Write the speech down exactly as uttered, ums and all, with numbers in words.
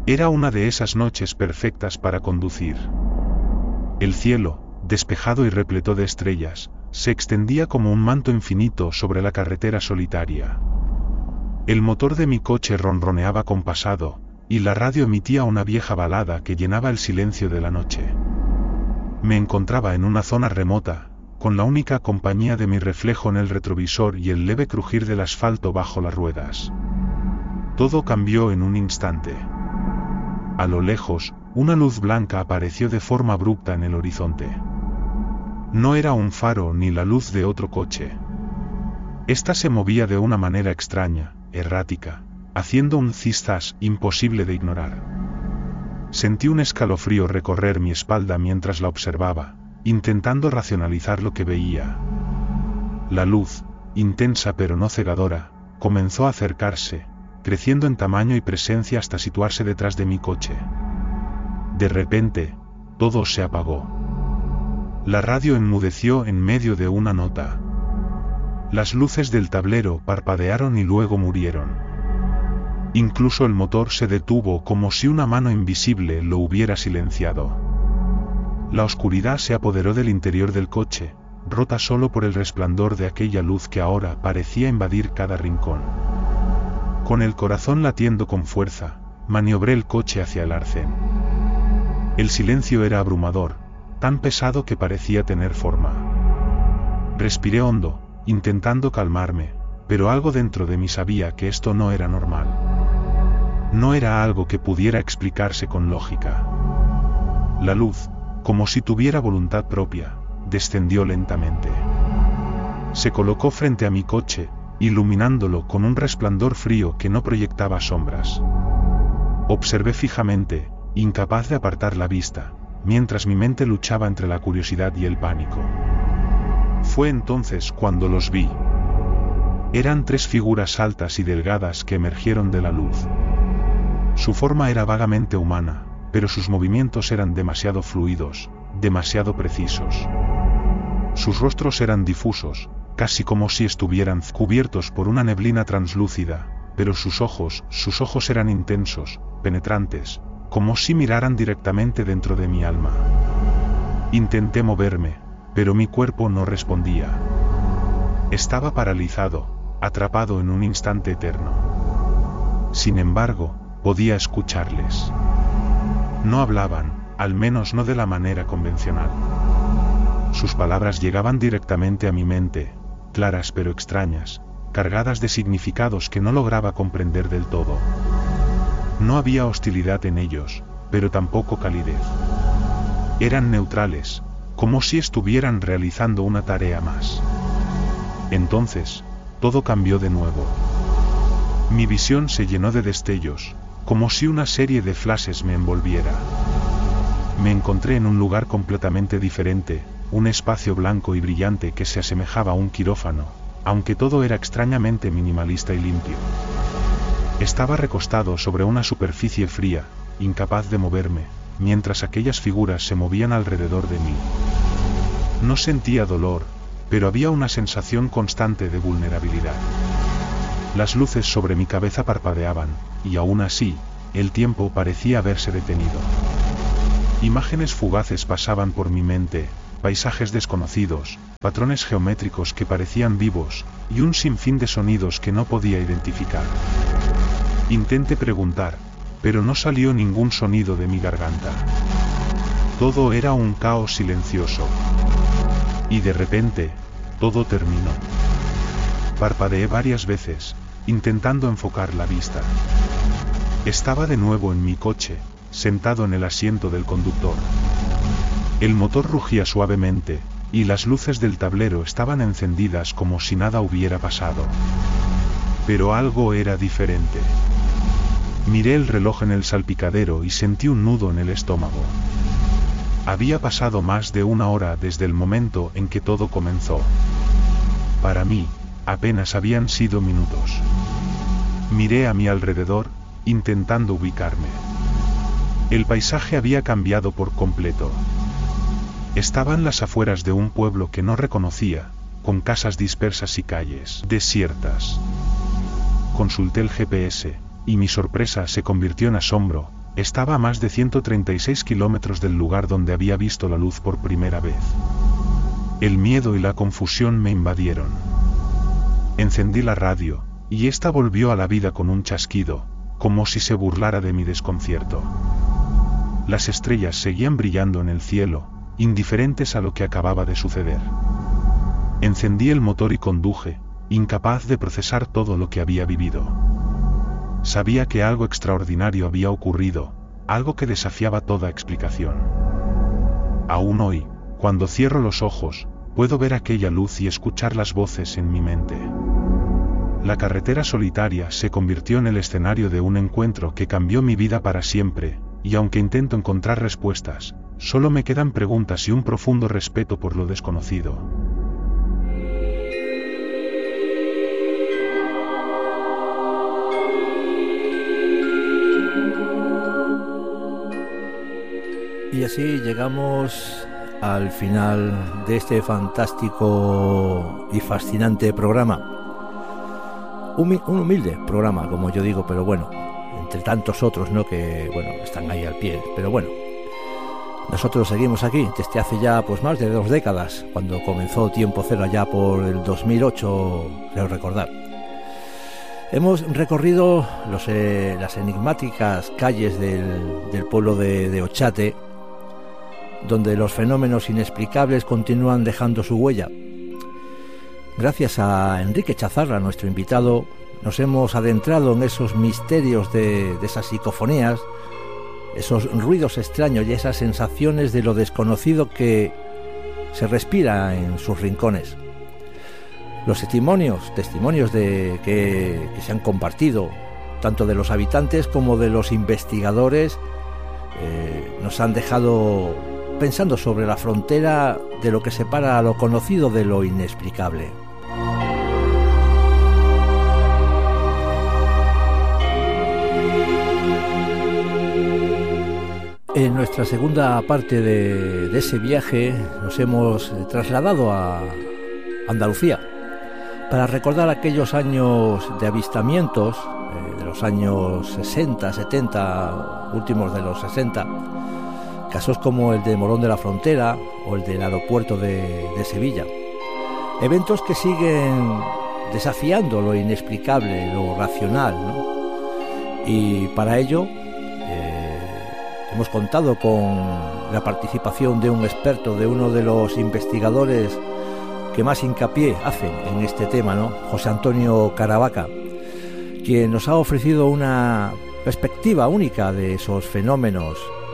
Era una de esas noches perfectas para conducir. El cielo, despejado y repleto de estrellas, se extendía como un manto infinito sobre la carretera solitaria. El motor de mi coche ronroneaba compasado, y la radio emitía una vieja balada que llenaba el silencio de la noche. Me encontraba en una zona remota, con la única compañía de mi reflejo en el retrovisor y el leve crujir del asfalto bajo las ruedas. Todo cambió en un instante. A lo lejos, una luz blanca apareció de forma abrupta en el horizonte. No era un faro ni la luz de otro coche. Esta se movía de una manera extraña, errática, haciendo un zizas imposible de ignorar. Sentí un escalofrío recorrer mi espalda mientras la observaba, intentando racionalizar lo que veía. La luz, intensa pero no cegadora, comenzó a acercarse, creciendo en tamaño y presencia hasta situarse detrás de mi coche. De repente, todo se apagó. La radio enmudeció en medio de una nota. Las luces del tablero parpadearon y luego murieron. Incluso el motor se detuvo como si una mano invisible lo hubiera silenciado. La oscuridad se apoderó del interior del coche, rota solo por el resplandor de aquella luz que ahora parecía invadir cada rincón. Con el corazón latiendo con fuerza, maniobré el coche hacia el arcén. El silencio era abrumador, tan pesado que parecía tener forma. Respiré hondo, intentando calmarme, pero algo dentro de mí sabía que esto no era normal. No era algo que pudiera explicarse con lógica. La luz, como si tuviera voluntad propia, descendió lentamente. Se colocó frente a mi coche, iluminándolo con un resplandor frío que no proyectaba sombras. Observé fijamente, incapaz de apartar la vista, mientras mi mente luchaba entre la curiosidad y el pánico. Fue entonces cuando los vi. Eran tres figuras altas y delgadas que emergieron de la luz. Su forma era vagamente humana, pero sus movimientos eran demasiado fluidos, demasiado precisos. Sus rostros eran difusos, casi como si estuvieran cubiertos por una neblina translúcida, pero sus ojos, sus ojos eran intensos, penetrantes, como si miraran directamente dentro de mi alma. Intenté moverme, pero mi cuerpo no respondía. Estaba paralizado, atrapado en un instante eterno. Sin embargo, podía escucharles. No hablaban, al menos no de la manera convencional. Sus palabras llegaban directamente a mi mente, claras pero extrañas, cargadas de significados que no lograba comprender del todo. No había hostilidad en ellos, pero tampoco calidez. Eran neutrales, como si estuvieran realizando una tarea más. Entonces, todo cambió de nuevo. Mi visión se llenó de destellos, como si una serie de flashes me envolviera. Me encontré en un lugar completamente diferente, un espacio blanco y brillante que se asemejaba a un quirófano, aunque todo era extrañamente minimalista y limpio. Estaba recostado sobre una superficie fría, incapaz de moverme, mientras aquellas figuras se movían alrededor de mí. No sentía dolor, pero había una sensación constante de vulnerabilidad. Las luces sobre mi cabeza parpadeaban, y aún así, el tiempo parecía haberse detenido. Imágenes fugaces pasaban por mi mente, paisajes desconocidos, patrones geométricos que parecían vivos, y un sinfín de sonidos que no podía identificar. Intenté preguntar, pero no salió ningún sonido de mi garganta. Todo era un caos silencioso. Y de repente, todo terminó. Parpadeé varias veces, intentando enfocar la vista. Estaba de nuevo en mi coche, sentado en el asiento del conductor. El motor rugía suavemente, y las luces del tablero estaban encendidas como si nada hubiera pasado. Pero algo era diferente. Miré el reloj en el salpicadero y sentí un nudo en el estómago. Había pasado más de una hora desde el momento en que todo comenzó. Para mí, apenas habían sido minutos. Miré a mi alrededor, intentando ubicarme. El paisaje había cambiado por completo. Estaba en las afueras de un pueblo que no reconocía, con casas dispersas y calles desiertas. Consulté el G P S, y mi sorpresa se convirtió en asombro. Estaba a más de ciento treinta y seis kilómetros del lugar donde había visto la luz por primera vez. El miedo y la confusión me invadieron. Encendí la radio, y ésta volvió a la vida con un chasquido, como si se burlara de mi desconcierto. Las estrellas seguían brillando en el cielo, indiferentes a lo que acababa de suceder. Encendí el motor y conduje, incapaz de procesar todo lo que había vivido. Sabía que algo extraordinario había ocurrido, algo que desafiaba toda explicación. Aún hoy, cuando cierro los ojos, puedo ver aquella luz y escuchar las voces en mi mente. La carretera solitaria se convirtió en el escenario de un encuentro que cambió mi vida para siempre, y aunque intento encontrar respuestas, solo me quedan preguntas y un profundo respeto por lo desconocido. Y así llegamos al final de este fantástico y fascinante programa. Un, un humilde programa, como yo digo, pero bueno, entre tantos otros, ¿no? Que, bueno, están ahí al pie. Pero bueno, nosotros seguimos aquí desde hace ya pues más de dos décadas, cuando comenzó Tiempo Cero allá por el dos mil ocho, creo recordar. Hemos recorrido los, eh, las enigmáticas calles del, del pueblo de, de Ochate, donde los fenómenos inexplicables continúan dejando su huella. Gracias a Enrique Chazarra, nuestro invitado, nos hemos adentrado en esos misterios de, de esas psicofonías, esos ruidos extraños y esas sensaciones de lo desconocido que se respira en sus rincones. Los testimonios, testimonios de, que, que se han compartido, tanto de los habitantes como de los investigadores, eh, nos han dejado pensando sobre la frontera de lo que separa a lo conocido de lo inexplicable. En nuestra segunda parte de, de ese viaje nos hemos trasladado a Andalucía para recordar aquellos años de avistamientos, eh, de los años sesenta, setenta, últimos de los sesenta, casos como el de Morón de la Frontera o el del aeropuerto de, de Sevilla. Eventos que siguen desafiando lo inexplicable, lo racional, ¿no? Y para ello eh, hemos contado con la participación de un experto, de uno de los investigadores que más hincapié hacen en este tema, ¿no? José Antonio Caravaca, quien nos ha ofrecido una perspectiva única de esos fenómenos